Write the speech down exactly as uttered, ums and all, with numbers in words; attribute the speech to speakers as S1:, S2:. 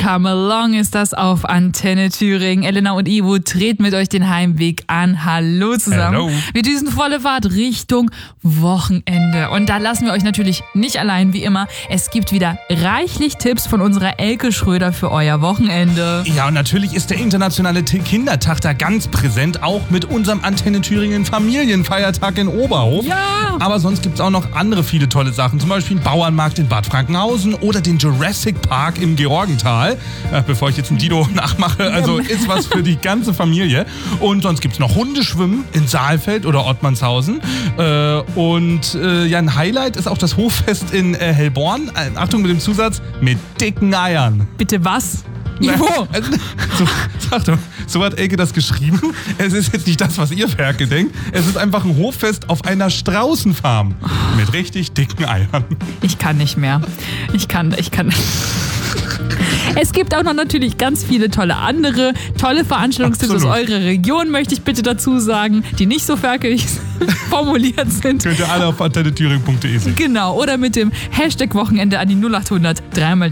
S1: Come Along ist das auf Antenne Thüringen. Elena und Ivo treten mit euch den Heimweg an. Hallo zusammen.
S2: Hello.
S1: Wir düsen volle Fahrt Richtung Wochenende. Und da lassen wir euch natürlich nicht allein, wie immer. Es gibt wieder reichlich Tipps von unserer Elke Schröder für euer Wochenende.
S2: Ja, und natürlich ist der internationale Kindertag da ganz präsent, auch mit unserem Antenne Thüringen Familienfeiertag in Oberhof.
S1: Ja.
S2: Aber sonst gibt es auch noch andere viele tolle Sachen, zum Beispiel einen Bauernmarkt in Bad Frankenhausen oder den Jurassic Park im Georgental. Äh, bevor ich jetzt einen Dino nachmache, also ist was für die ganze Familie. Und sonst gibt es noch Hundeschwimmen in Saalfeld oder Ottmannshausen. Äh, und äh, ja, ein Highlight ist auch das Hoffest in äh, Hellborn. Äh, Achtung mit dem Zusatz, mit dicken Eiern.
S1: Bitte was?
S2: Na,
S1: Ivo.
S2: also, so, sag doch, so hat Elke das geschrieben. Es ist jetzt nicht das, was ihr Ferkel denkt. Es ist einfach ein Hoffest auf einer Straußenfarm mit richtig dicken Eiern.
S1: Ich kann nicht mehr. Ich kann, ich kann. Es gibt auch noch natürlich ganz viele tolle andere, tolle Veranstaltungstipps aus
S2: Absolut.
S1: eurer Region, möchte ich bitte dazu sagen, die nicht so ferkel formuliert sind.
S2: Könnt ihr alle auf antenne thüringen punkt de sehen.
S1: Genau, oder mit dem Hashtag Wochenende an die null acht hundert dreimal